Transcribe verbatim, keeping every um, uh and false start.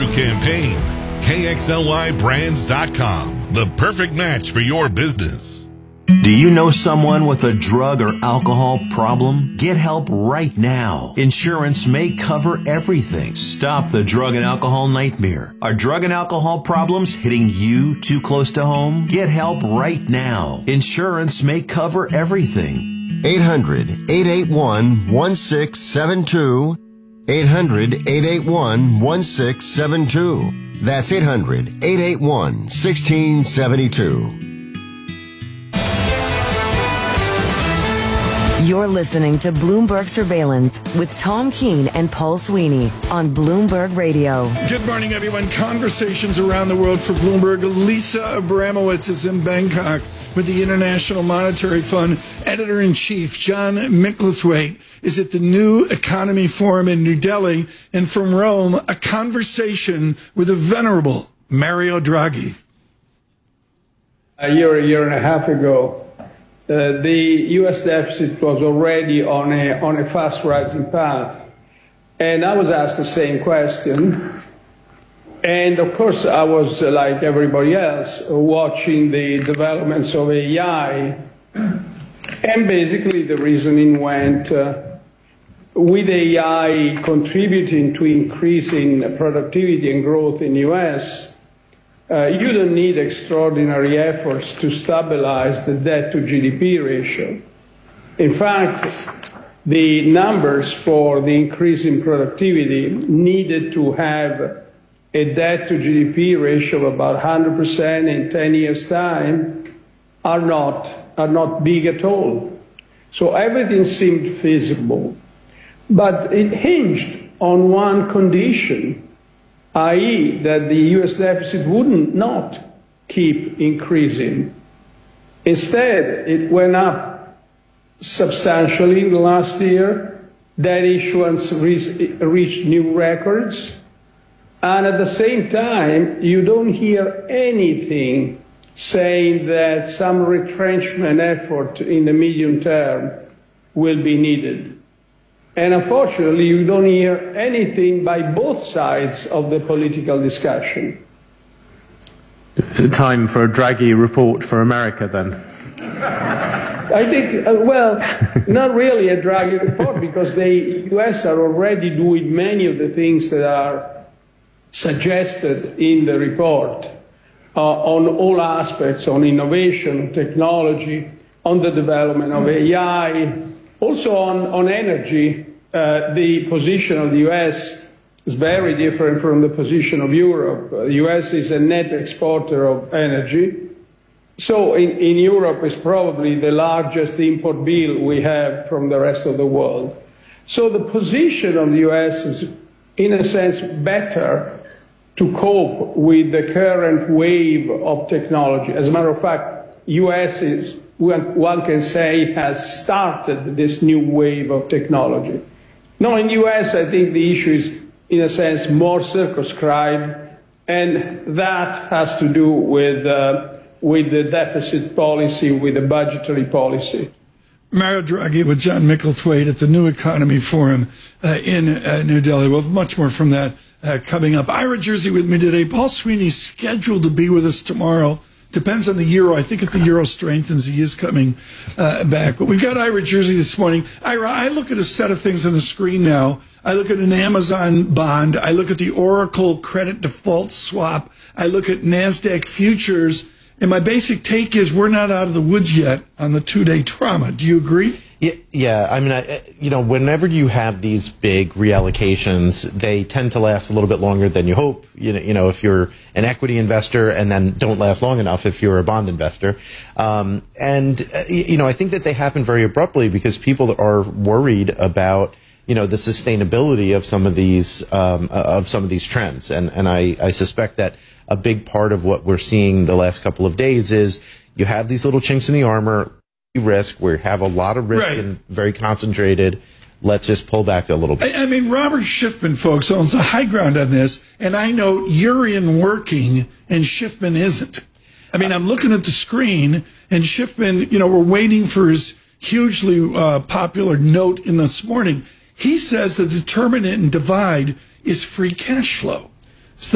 campaign. K X L Y brands dot com, the perfect match for your business. Do you know someone with a drug or alcohol problem? Get help right now. Insurance may cover everything. Stop the drug and alcohol nightmare. Are drug and alcohol problems hitting you too close to home? Get help right now. Insurance may cover everything. eight hundred, eight eight one, one six seven two. eight hundred, eight eight one, one six seven two. That's eight hundred, eight eight one, one six seven two. You're listening to Bloomberg Surveillance with Tom Keene and Paul Sweeney on Bloomberg Radio. Good morning, everyone. Conversations around the world for Bloomberg. Lisa Abramowitz is in Bangkok with the International Monetary Fund. Editor-in-Chief John Micklethwait is at the New Economy Forum in New Delhi. And from Rome, a conversation with the venerable Mario Draghi. A year, a year and a half ago, Uh, the U S deficit was already on a, on a fast rising path. And I was asked the same question. And of course, I was, uh, like everybody else, uh, watching the developments of A I. And basically the reasoning went, uh, with A I contributing to increasing productivity and growth in the U S, Uh, you don't need extraordinary efforts to stabilize the debt to G D P ratio. In fact, the numbers for the increase in productivity needed to have a debt to G D P ratio of about one hundred percent in ten years' time are not, are not big at all. So everything seemed feasible. But it hinged on one condition, that is that the U S deficit wouldn't not keep increasing. Instead, it went up substantially in the last year. Debt issuance re- reached new records. And at the same time, you don't hear anything saying that some retrenchment effort in the medium term will be needed. And unfortunately, you don't hear anything by both sides of the political discussion. Is it time for a Draghi report for America, then? I think, uh, well, not really a Draghi report, because the U S are already doing many of the things that are suggested in the report uh, on all aspects, on innovation, technology, on the development of A I, also on, on energy. Uh, the position of the U S is very different from the position of Europe. Uh, the U S is a net exporter of energy. So in, in Europe is probably the largest import bill we have from the rest of the world. So the position of the U S is, in a sense, better to cope with the current wave of technology. As a matter of fact, U S is, one can say, has started this new wave of technology. Now, in the U S, I think the issue is, in a sense, more circumscribed, and that has to do with, uh, with the deficit policy, with the budgetary policy. Mario Draghi with John Micklethwait at the New Economy Forum uh, in uh, New Delhi. We'll have much more from that uh, coming up. Ira Jersey with me today. Paul Sweeney's scheduled to be with us tomorrow. Depends on the euro. I think if the euro strengthens, he is coming uh, back. But we've got Ira Jersey this morning. Ira, I look at a set of things on the screen now. I look at an Amazon bond. I look at the Oracle credit default swap. I look at NASDAQ futures. And my basic take is we're not out of the woods yet on the two-day trauma. Do you agree? Yeah, yeah. I mean, I, you know, whenever you have these big reallocations, they tend to last a little bit longer than you hope. You know, you know, if you're an equity investor, and then don't last long enough if you're a bond investor. Um, and uh, you know, I think that they happen very abruptly because people are worried about, you know, the sustainability of some of these um, of some of these trends. And and I, I suspect that a big part of what we're seeing the last couple of days is you have these little chinks in the armor. Risk, we have a lot of risk, right, and very concentrated. Let's just pull back a little bit. I, I mean, Robert Schiffman, folks, owns the high ground on this, and I know you're in working and Schiffman isn't. I mean, I'm looking at the screen, and Schiffman, you know, we're waiting for his hugely uh, popular note in this morning. He says the determinant and divide is free cash flow.